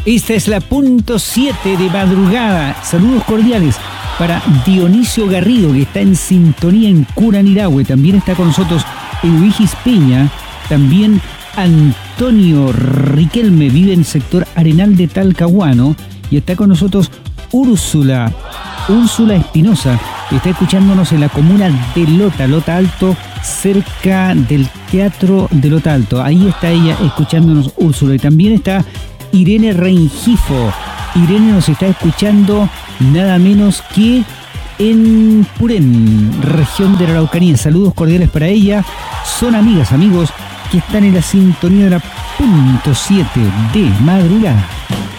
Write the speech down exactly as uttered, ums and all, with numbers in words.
Esta es la punto siete de madrugada. Saludos cordiales para Dionisio Garrido, que está en sintonía en Curanilahue. También está con nosotros Euigis Peña. También Antonio Riquelme, vive en el sector Arenal de Talcahuano. Y está con nosotros Úrsula, Úrsula Espinosa, que está escuchándonos en la comuna de Lota, Lota Alto, cerca del Teatro de Lota Alto. Ahí está ella escuchándonos, Úrsula. Y también está Irene Rengifo. Irene nos está escuchando nada menos que en Purén, región de la Araucanía. Saludos cordiales para ella. Son amigas, amigos, que están en la sintonía de la punto siete de madrugada.